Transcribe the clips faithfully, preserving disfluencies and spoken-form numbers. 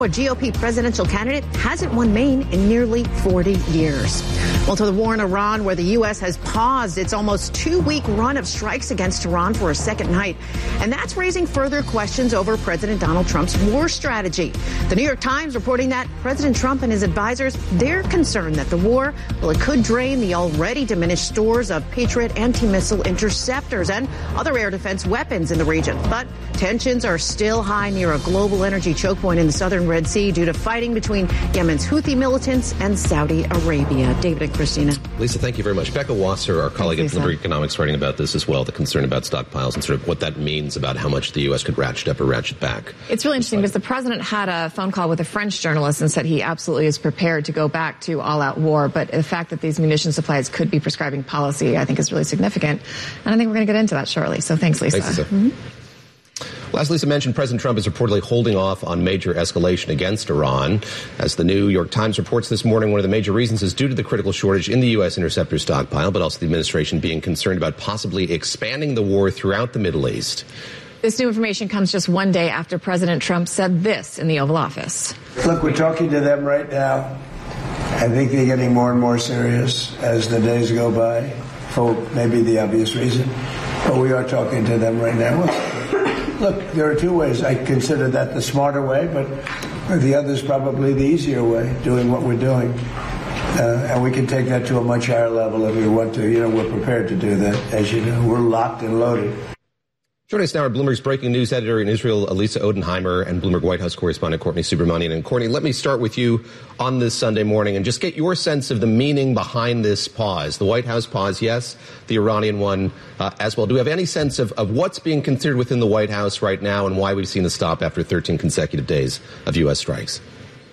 A G O P presidential candidate hasn't won Maine in nearly forty years. Well, to the war in Iran, where the U S has paused its almost two-week run of strikes against Iran for a second night. And that's raising further questions over President Donald Trump's war strategy. The New York Times reporting that President Trump and his advisors, they're concerned that the war, well, it could drain the already diminished stores of Patriot anti-missile interceptors and other air defense weapons in the region. But tensions are still high near a global energy choke point in the southern Red Sea due to fighting between Yemen's Houthi militants and Saudi Arabia. David and Christina. Lisa, thank you very much. Becca Wasser, our colleague Thanks, at Bloomberg Economics, writing about this as well, the concern about stockpiles and sort of what that means about how much the U S could ratchet up or ratchet back. It's really interesting because the president had a phone call with a French journalist and said he absolutely is prepared to go back to all-out war. But the fact that these munition supplies could be prescribing policy, I think, is really significant. And I think we're going to get into that shortly. So thanks, Lisa. Thanks, Lisa. Mm-hmm. Well, as Lisa mentioned, President Trump is reportedly holding off on major escalation against Iran. As the New York Times reports this morning, one of the major reasons is due to the critical shortage in the U S interceptor stockpile, but also the administration being concerned about possibly expanding the war throughout the Middle East. This new information comes just one day after President Trump said this in the Oval Office. Look, we're talking to them right now. I think they're getting more and more serious as the days go by, for maybe the obvious reason. But we are talking to them right now. Look, there are two ways. I consider that the smarter way, but the other is probably the easier way, doing what we're doing. Uh, and we can take that to a much higher level if we want to. You know, we're prepared to do that, as you know. We're locked and loaded. Joining us now are Bloomberg's breaking news editor in Israel, Elisa Odenheimer, and Bloomberg White House correspondent Courtney Subramanian. And Courtney, let me start with you on this Sunday morning and just get your sense of the meaning behind this pause. The White House pause, yes, the Iranian one uh, as well. Do we have any sense of, of what's being considered within the White House right now and why we've seen the stop after thirteen consecutive days of U S strikes?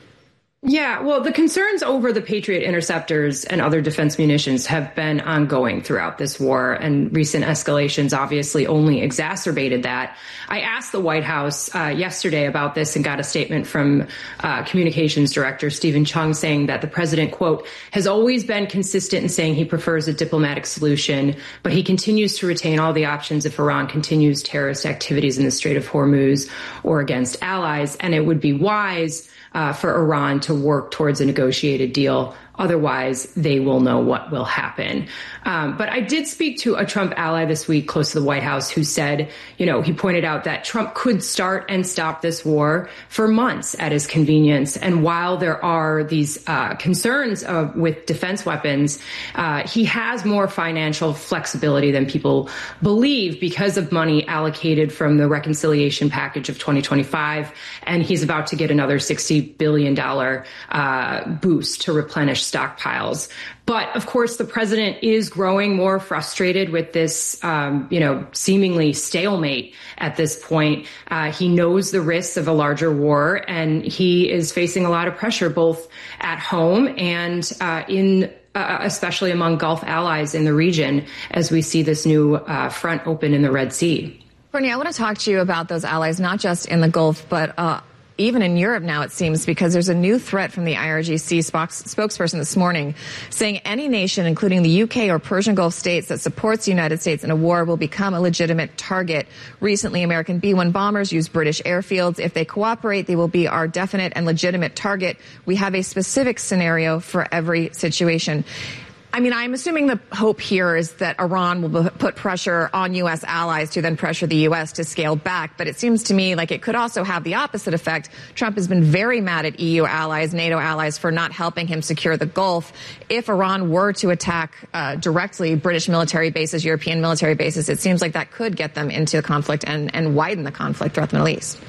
Yeah, well, the concerns over the Patriot interceptors and other defense munitions have been ongoing throughout this war, and recent escalations obviously only exacerbated that. I asked the White House uh, yesterday about this and got a statement from uh, Communications Director Stephen Chung saying that the president, quote, has always been consistent in saying he prefers a diplomatic solution, but he continues to retain all the options if Iran continues terrorist activities in the Strait of Hormuz or against allies, and it would be wise Uh, for Iran to work towards a negotiated deal. Otherwise, they will know what will happen. Um, but I did speak to a Trump ally this week close to the White House who said, you know, he pointed out that Trump could start and stop this war for months at his convenience. And while there are these uh, concerns uh, with defense weapons, uh, he has more financial flexibility than people believe because of money allocated from the reconciliation package of twenty twenty-five. And he's about to get another sixty billion dollars uh, boost to replenish stockpiles. But of course, the president is growing more frustrated with this, um, you know, seemingly stalemate at this point. Uh, he knows the risks of a larger war, and he is facing a lot of pressure both at home and uh, in uh, especially among Gulf allies in the region as we see this new uh, front open in the Red Sea. Courtney, I want to talk to you about those allies, not just in the Gulf, but uh, even in Europe now, it seems, because there's a new threat from the I R G C spokes- spokesperson this morning saying any nation, including the U K or Persian Gulf states, that supports the United States in a war will become a legitimate target. Recently, American B one bombers used British airfields. If they cooperate, they will be our definite and legitimate target. We have a specific scenario for every situation. I mean, I'm assuming the hope here is that Iran will put pressure on U S allies to then pressure the U S to scale back. But it seems to me like it could also have the opposite effect. Trump has been very mad at E U allies, NATO allies, for not helping him secure the Gulf. If Iran were to attack uh, directly British military bases, European military bases, it seems like that could get them into the conflict and, and widen the conflict throughout the Middle East.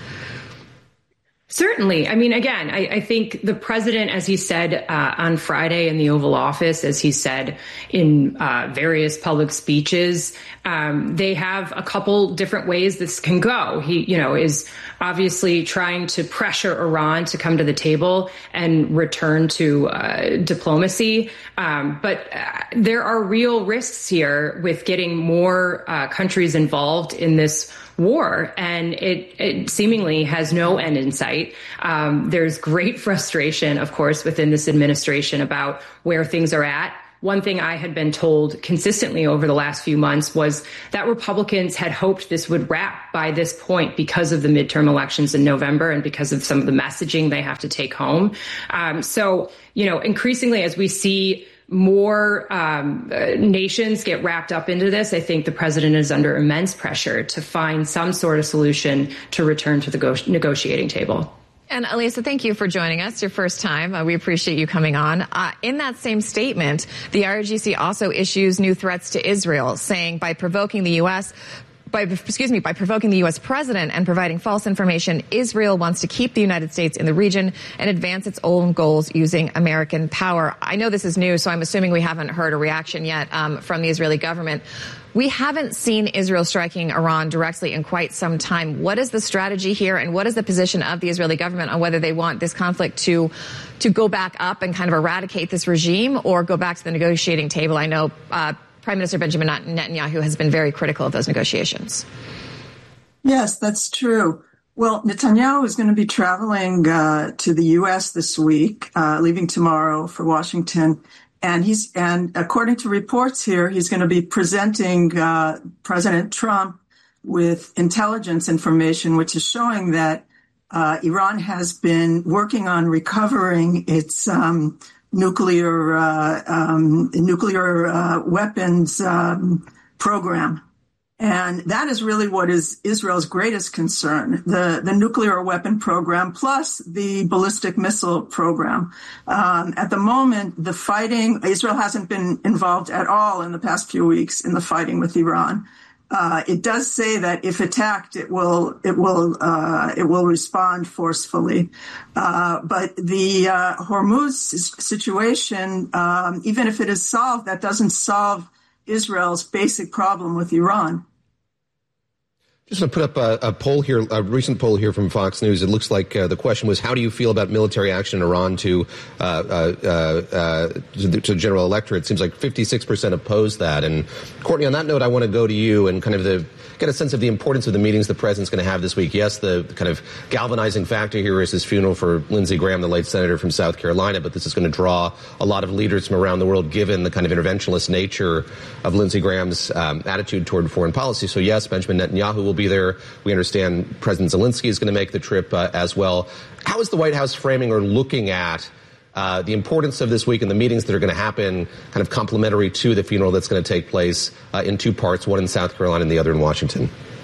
Certainly. I mean, again, I, I think the president, as he said uh, on Friday in the Oval Office, as he said in uh, various public speeches, um, they have a couple different ways this can go. He, you know, is obviously trying to pressure Iran to come to the table and return to uh, diplomacy. Um, but uh, there are real risks here with getting more uh, countries involved in this war, and it, it seemingly has no end in sight. Um, there's great frustration, of course, within this administration about where things are at one thing I had been told consistently over the last few months was that Republicans had hoped this would wrap by this point because of the midterm elections in November and because of some of the messaging they have to take home. Um, so, you know, increasingly as we see more um, uh, nations get wrapped up into this, I think the president is under immense pressure to find some sort of solution to return to the go- negotiating table. And Elisa, thank you for joining us. Your first time. Uh, we appreciate you coming on. Uh, in that same statement, the I R G C also issues new threats to Israel, saying by provoking the U S, by, excuse me, by provoking the U S president and providing false information, Israel wants to keep the United States in the region and advance its own goals using American power. I know this is new, so I'm assuming we haven't heard a reaction yet um, from the Israeli government. We haven't seen Israel striking Iran directly in quite some time. What is the strategy here, and what is the position of the Israeli government on whether they want this conflict to to go back up and kind of eradicate this regime or go back to the negotiating table? I know uh, Prime Minister Benjamin Netanyahu has been very critical of those negotiations. Yes, that's true. Well, Netanyahu is going to be traveling uh, to the U S this week, uh, leaving tomorrow for Washington. And he's, and according to reports here, he's going to be presenting uh, President Trump with intelligence information, which is showing that uh, Iran has been working on recovering its um, nuclear uh, um, nuclear uh, weapons um, program. And that is really what is Israel's greatest concern, the, the nuclear weapon program plus the ballistic missile program. Um, at the moment, the fighting, Israel hasn't been involved at all in the past few weeks in the fighting with Iran. Uh, it does say that if attacked, it will, it will, uh, it will respond forcefully. Uh, but the, uh, Hormuz situation, um, even if it is solved, that doesn't solve Israel's basic problem with Iran. Just going to put up a, a poll here, a recent poll here from Fox News. It looks like uh, the question was, how do you feel about military action in Iran to, uh, uh, uh, to, the, to the general electorate? It seems like fifty-six percent oppose that. And Courtney, on that note, I want to go to you and kind of the, get a sense of the importance of the meetings the president's going to have this week. Yes, the kind of galvanizing factor here is his funeral for Lindsey Graham, the late senator from South Carolina, but this is going to draw a lot of leaders from around the world, given the kind of interventionist nature of Lindsey Graham's um, attitude toward foreign policy. So yes, Benjamin Netanyahu will be there. We understand President Zelensky is going to make the trip uh, as well. How is the White House framing or looking at Uh, the importance of this week and the meetings that are going to happen kind of complementary to the funeral that's going to take place uh, in two parts, one in South Carolina and the other in Washington?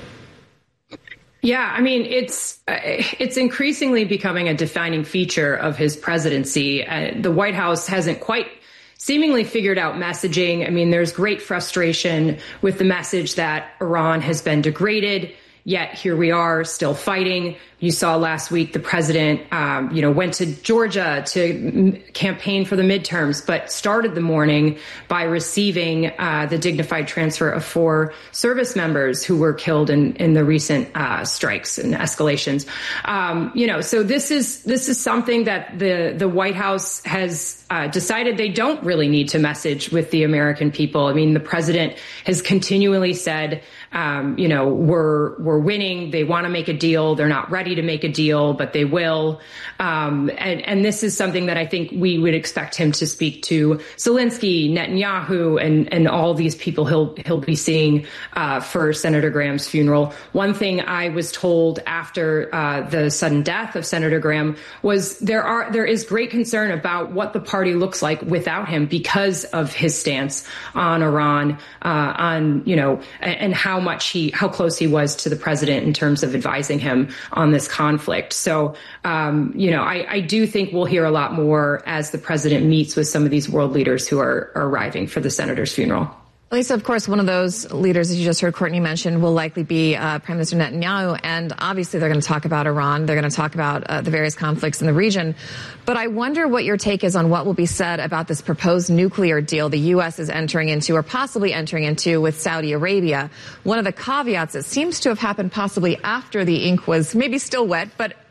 Yeah, I mean, it's uh, it's increasingly becoming a defining feature of his presidency. Uh, the White House hasn't quite seemingly figured out messaging. I mean, there's great frustration with the message that Iran has been degraded, yet here we are still fighting. You saw last week the president, um, you know, went to Georgia to m- campaign for the midterms, but started the morning by receiving uh, the dignified transfer of four service members who were killed in, in the recent uh, strikes and escalations. Um, you know, so this is this is something that the the White House has uh, decided they don't really need to message with the American people. I mean, the president has continually said, um, you know, we're we're winning. They want to make a deal. They're not ready to make a deal, but they will. Um, and, and this is something that I think we would expect him to speak to Zelensky, Netanyahu, and, and all these people he'll he'll be seeing uh, for Senator Graham's funeral. One thing I was told after uh, the sudden death of Senator Graham was there are there is great concern about what the party looks like without him because of his stance on Iran, uh, on you know, and, and how much he how close he was to the president in terms of advising him on this conflict. So, um, you know, I, I do think we'll hear a lot more as the president meets with some of these world leaders who are, are arriving for the senator's funeral. Lisa, of course, one of those leaders, as you just heard Courtney mention, will likely be uh, Prime Minister Netanyahu. And obviously, they're going to talk about Iran. They're going to talk about uh, the various conflicts in the region. But I wonder what your take is on what will be said about this proposed nuclear deal the U S is entering into or possibly entering into with Saudi Arabia. One of the caveats that seems to have happened possibly after the ink was maybe still wet, but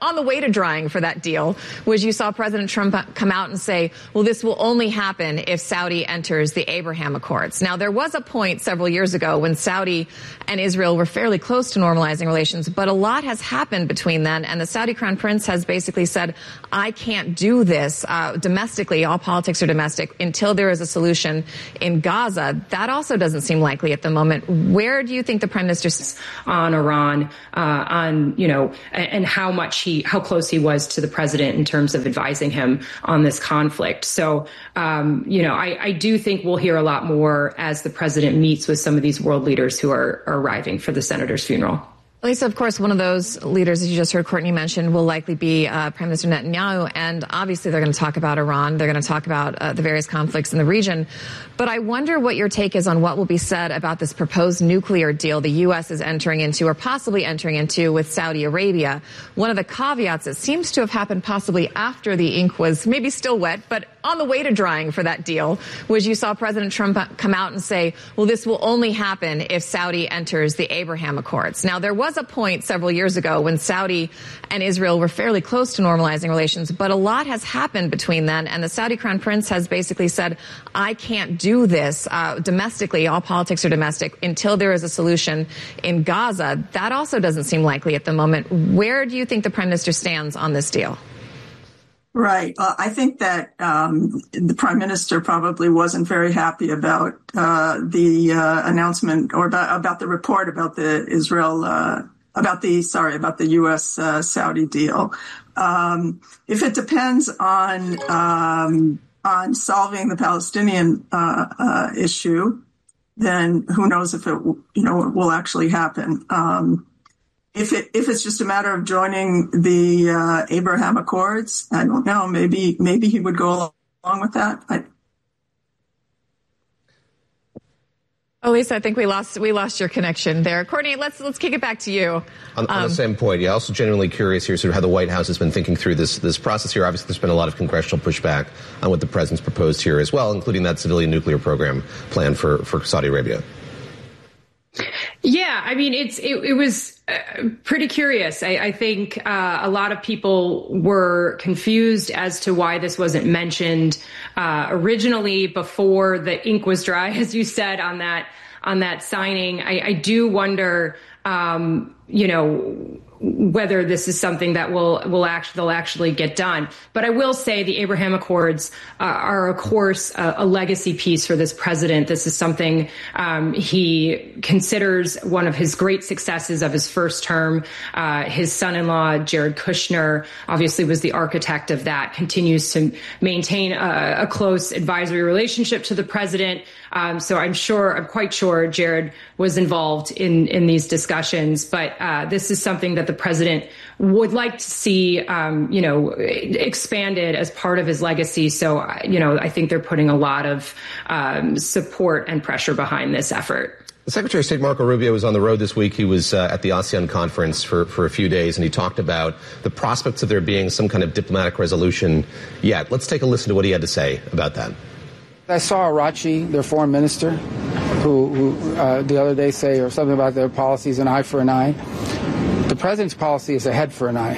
on the way to drying for that deal was you saw President Trump come out and say, well, this will only happen if Saudi enters the Abraham Accords. Now, there was a point several years ago when Saudi and Israel were fairly close to normalizing relations, but a lot has happened between then, and the Saudi Crown Prince has basically said, I can't do this uh, domestically, all politics are domestic, until there is a solution in Gaza. That also doesn't seem likely at the moment. Where do you think the Prime Minister on Iran, uh, on, you know, and how much he, how close he was to the president in terms of advising him on this conflict. So, um, you know, I, I do think we'll hear a lot more as the president meets with some of these world leaders who are, are arriving for the senator's funeral. Lisa, of course, one of those leaders, as you just heard Courtney mention, will likely be uh, Prime Minister Netanyahu. And obviously, they're going to talk about Iran. They're going to talk about uh, the various conflicts in the region. But I wonder what your take is on what will be said about this proposed nuclear deal the U S is entering into, or possibly entering into, with Saudi Arabia. One of the caveats that seems to have happened possibly after the ink was maybe still wet, but on the way to drying for that deal was you saw President Trump come out and say, well, this will only happen if Saudi enters the Abraham Accords. Now, there was a point several years ago when Saudi and Israel were fairly close to normalizing relations, but a lot has happened between then, and the Saudi Crown Prince has basically said, I can't do this uh, domestically, all politics are domestic, until there is a solution in Gaza. That also doesn't seem likely at the moment. Where do you think the Prime Minister stands on this deal? Right. Uh, I think that um, the Prime Minister probably wasn't very happy about uh, the uh, announcement or about, about the report about the Israel, uh, about the, sorry, about the U S uh, Saudi deal. Um, if it depends on um, on solving the Palestinian uh, uh, issue, then who knows if it, you know, it will actually happen. Um, If it if it's just a matter of joining the uh, Abraham Accords, I don't know. Maybe maybe he would go along with that. I, Oh, Lisa, I think we lost we lost your connection there. Courtney, let's let's kick it back to you. On, on um, the same point, yeah, also genuinely curious here, sort of how the White House has been thinking through this this process here. Obviously, there's been a lot of congressional pushback on what the president's proposed here as well, including that civilian nuclear program plan for, for Saudi Arabia. Yeah, I mean, it's it, it was uh, pretty curious. I, I think uh, a lot of people were confused as to why this wasn't mentioned uh, originally before the ink was dry, as you said, on that on that signing. I, I do wonder, um, you know, whether this is something that will will actually they'll actually get done. But I will say the Abraham Accords uh, are, of course, a, a legacy piece for this president. This is something um, he considers one of his great successes of his first term. Uh, his son-in-law, Jared Kushner, obviously was the architect of that, continues to maintain a, a close advisory relationship to the president. Um, so I'm sure, I'm quite sure Jared was involved in, in these discussions. But uh, this is something that the president would like to see, um, you know, expanded as part of his legacy. So, you know, I think they're putting a lot of um, support and pressure behind this effort. The Secretary of State Marco Rubio was on the road this week. He was uh, at the ASEAN conference for, for a few days, and he talked about the prospects of there being some kind of diplomatic resolution yet. Let's take a listen to what he had to say about that. I saw Arachi, their foreign minister, who, who uh, the other day say or something about their policies, an eye for an eye. The president's policy is a head for an eye.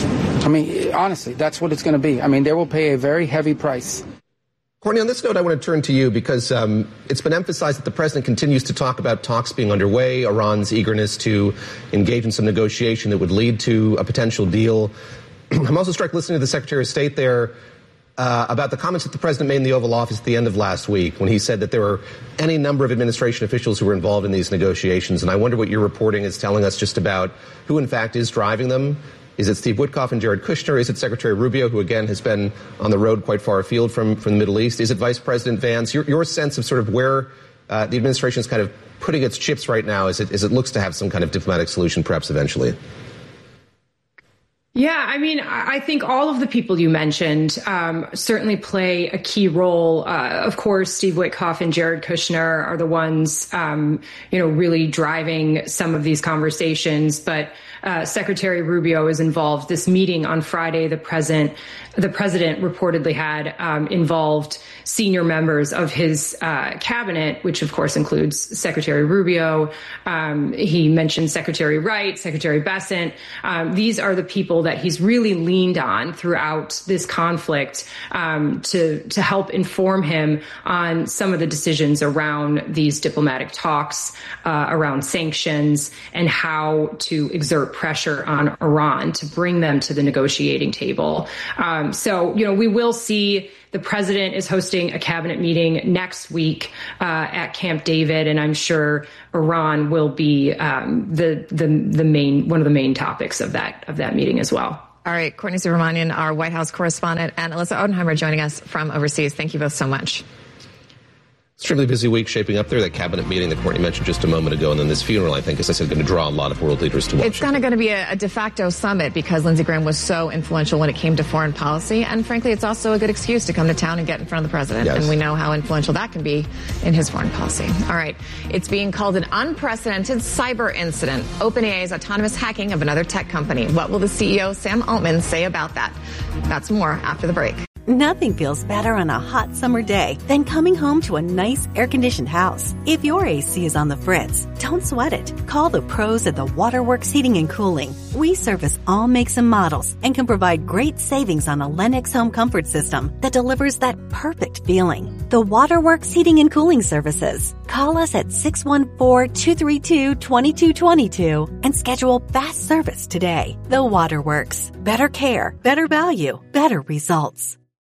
I mean, honestly, that's what it's going to be. I mean, they will pay a very heavy price. Courtney, on this note, I want to turn to you because um, it's been emphasized that the president continues to talk about talks being underway, Iran's eagerness to engage in some negotiation that would lead to a potential deal. I'm also struck listening to the Secretary of State there uh, about the comments that the president made in the Oval Office at the end of last week when he said that there were any number of administration officials who were involved in these negotiations. And I wonder what your reporting is telling us just about who, in fact, is driving them. Is it Steve Witkoff and Jared Kushner? Is it Secretary Rubio, who, again, has been on the road quite far afield from, from the Middle East? Is it Vice President Vance? Your, your sense of sort of where uh, the administration is kind of putting its chips right now as it, as it looks to have some kind of diplomatic solution perhaps eventually? Yeah, I mean, I think all of the people you mentioned um, certainly play a key role. Uh, of course, Steve Witkoff and Jared Kushner are the ones, um, you know, really driving some of these conversations. But uh, Secretary Rubio is involved. This meeting on Friday, the president, the president reportedly had um, involved senior members of his uh, cabinet, which of course includes Secretary Rubio. Um, he mentioned Secretary Wright, Secretary Bessent. Um, these are the people people that he's really leaned on throughout this conflict um, to to help inform him on some of the decisions around these diplomatic talks, uh, around sanctions, and how to exert pressure on Iran to bring them to the negotiating table. Um, so, you know, we will see. The president is hosting a cabinet meeting next week uh, at Camp David, and I'm sure Iran will be um, the the the main one of the main topics of that of that meeting as well. All right, Courtney Subramanian, our White House correspondent, and Alyssa Odenheimer joining us from overseas. Thank you both so much. Extremely busy week shaping up there. That cabinet meeting that Courtney mentioned just a moment ago, and then this funeral, I think, as I said, going to draw a lot of world leaders to Washington. It's kind of going to be a, a de facto summit because Lindsey Graham was so influential when it came to foreign policy. And frankly, it's also a good excuse to come to town and get in front of the president. Yes. And we know how influential that can be in his foreign policy. All right. It's being called an unprecedented cyber incident. OpenAI's autonomous hacking of another tech company. What will the C E O, Sam Altman, say about that? That's more after the break. Nothing feels better on a hot summer day than coming home to a nice air-conditioned house. If your A C is on the fritz, don't sweat it. Call the pros at the Waterworks Heating and Cooling. We service all makes and models and can provide great savings on a Lennox home comfort system that delivers that perfect feeling. The Waterworks Heating and Cooling Services. Call us at six one four, two three two, two two two two and schedule fast service today. The Waterworks. Better care, better value, better results.